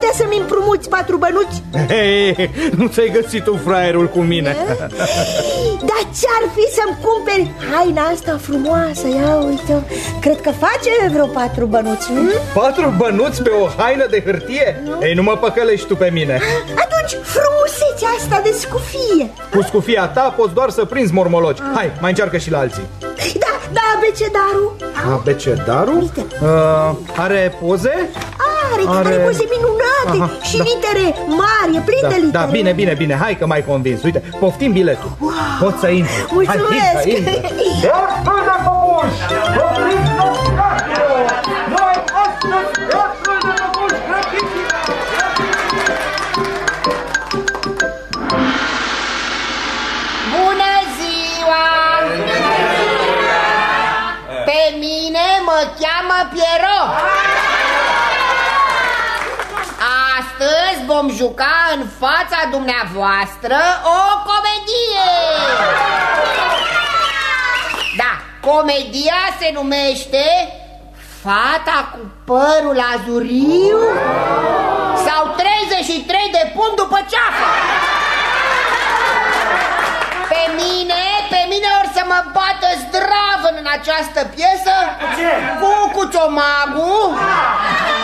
putea să-mi împrumuți 4 bănuți? Hei, nu ți-ai găsit tu fraierul cu mine. Dar ce-ar fi să-mi cumperi haina asta frumoasă? Ia uite, cred că face vreo 4 bănuți. 4 bănuți pe o haină de hârtie? Ei, nu mă păcălești tu pe mine. Atunci frumusețea asta de scufie. Cu scufia ta poți doar să prinzi mormologi. Hai, mai încearcă și la alții. Da, abecedarul. Abecedarul? Are poze? Are poze minunate. Și litere mari, e plin de litere. Da, bine, hai că m-ai convins. Uite, poftim biletul. Poți să intri. Mulțumesc. Hai, intră. Destul de păpuși! Opriți nominația! Noi astăzi destul de păpuși grăbiți! Bună ziua! Pe mine mă cheamă Piero. Astăzi vom juca în fața dumneavoastră o comedie. Da, comedia se numește Fata cu părul azuriu sau 33 de pumni după ceafă. Pe mine or să mă bată zdravă în această piesă cu Cuciomagu